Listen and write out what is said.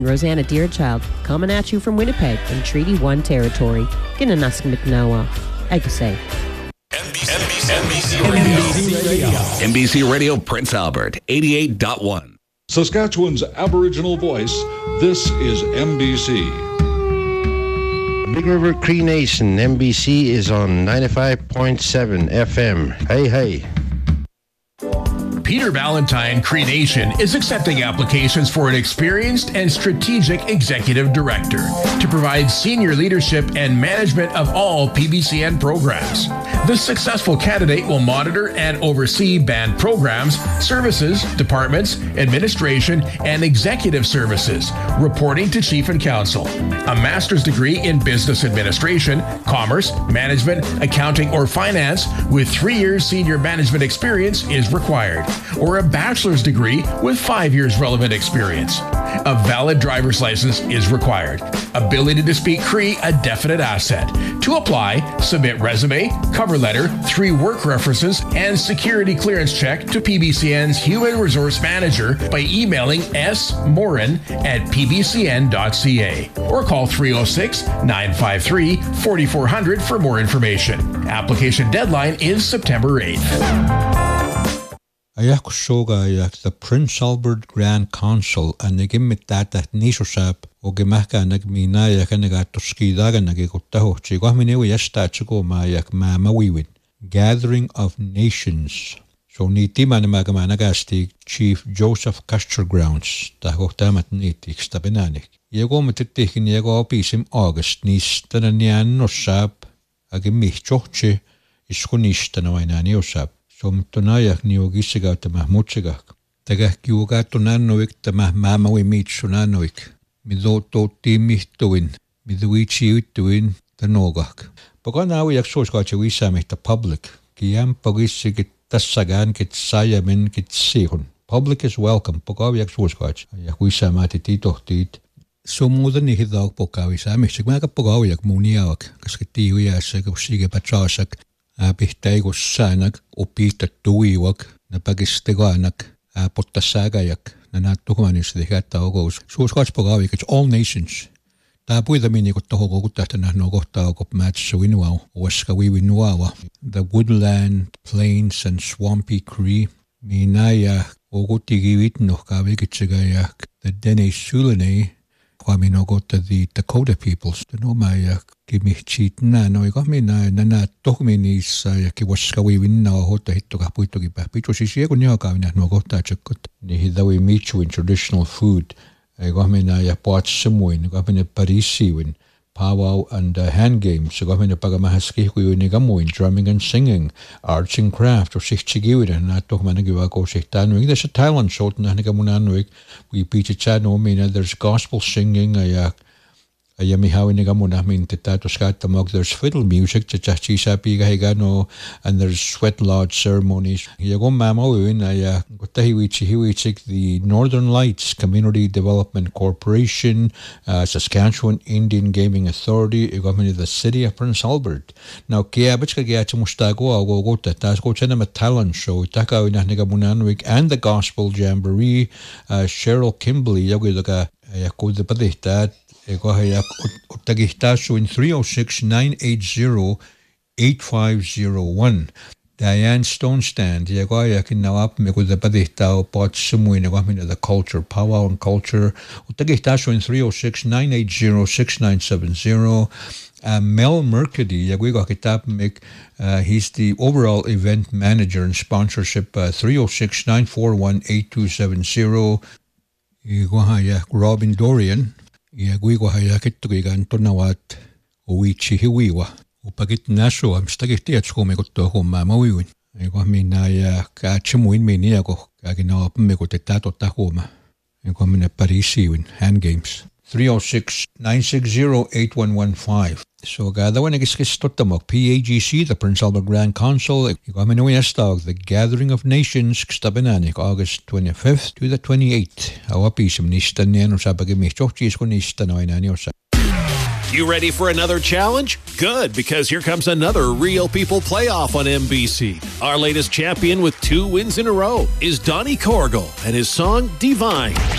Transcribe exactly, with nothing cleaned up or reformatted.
Rosanna Deerchild, coming at you from Winnipeg in Treaty one territory. Ginanask McNoa. Egusay. N B C, N B C Radio. N B C Radio Prince Albert, eighty-eight point one. Saskatchewan's Aboriginal voice, this is N B C. Big River Cree Nation, N B C is on ninety-five point seven F M. Hey, hey. Peter Valentine Cree Nation is accepting applications for an experienced and strategic executive director to provide senior leadership and management of all P B C N programs. The successful candidate will monitor and oversee band programs, services, departments, administration, and executive services, reporting to Chief and Counsel. A master's degree in business administration, commerce, management, accounting, or finance with three years senior management experience is required, or a bachelor's degree with five years relevant experience. A valid driver's license is required. Ability to speak Cree, a definite asset. To apply, submit resume, cover letter, three work references, and security clearance check to P B C N's Human Resource Manager by emailing smorin at p b c n dot c a or call three oh six, nine five three, four four zero zero for more information. Application deadline is September eighth. Ayak soga ayak the Prince Albert Grand Council anigimit data nisosap o gemaka nagmina ayak anagatoskidaga nagikotahochi gwaminiwi yastachiko ma ayak mamawiwin. Gathering of Nations. So niti manamagamanagastig Chief Joseph Castergrounds tahotamat niti stabinanik. Yego matitikin yego opisim August nis tananian nosap agimichoche iskunistanawainani osap. Somtonayak niogisiga tamah muchigak. Tagah kiugatonanoik tamah mamawi mitsunanoik. Midoto timihtuin. Miduichiutuin tanogak. Paganawi yak soskache wisamih the public. Kiam pagisigit tassagan kit sayamin kit sihun. Public is welcome. Pagawi yak soskache. Yak wisamati titohtit. Sumudan ni hidag pokawi samih. Sigmaga pagawi yak muniawak. Kaskiti uyasag usige patrasak. Pihtaikussanak upiitattuiwak napagistiganak pottassaagayak nanattuhumanisdihgattaogous suuskaatspogaavikats all nations taapuidaminikuttohogokutahtanahnogohtaagop maatssuinuau uaskawiwinuawa the woodland, plains and swampy Cree minaya ogutigivitnohkaavikitsigayak the Dene Sulene Kwaminogota the Dakota peoples the nomaya kimihchit na no ikamina nana tohminis kiwaskawiwinna hota hittoka puittokipa pichosisi ekuniakavina nogota chakot ni hidawi michuin traditional food ikamina ya poatsemuin ikamina parisiwin powwow and uh, hand games ikamina pagamahaskihkuin igamuin drumming and singing arts and craft or sichchigiwin na tohmanagiwako sihtanuing there's a talent show na nigamunanuik we pichichano mina there's gospel singing ayak There's fiddle music, and there's sweat lodge ceremonies. The Northern Lights Community Development Corporation, uh, Saskatchewan Indian Gaming Authority, the City of Prince Albert. Now, a talent show, and the Gospel Jamboree, uh, Cheryl Kimberly, Utagihtasu in three oh six, nine eight zero, eight five zero one. Diane Stonestand, Yagoyakin Nawap, Mekudabadihta, Potsumu in the culture, powwow and culture. Utagihtasu in three oh six, nine eight zero, six nine seven zero. Uh, Mel Mercady, Yaguigo Kitapmik, uh, he's the overall event manager and sponsorship, uh, three oh six, nine four one, eight two seven zero. Robin Dorian. Yaguigo hayakittugigan tonawat uichi hiwiwa upagit naso am stagitiats komekotto homma mawiwin ego minna ya kachimuin miniago kagina pemekotetato tahoma ego minna parisiwin hand games three oh six, nine six zero, eight one one five. So gada when igiskistotamo P A G C, the Prince Albert Grand Council, the Gathering of Nations, Kstabinanik, August twenty-fifth to the twenty-eighth. Awapisum nistaniano sabagimichochis kunistanoinaniosa. You ready for another challenge? Good, because here comes another Real People playoff on N B C. Our latest champion with two wins in a row is Donnie Corrigal and his song Divine.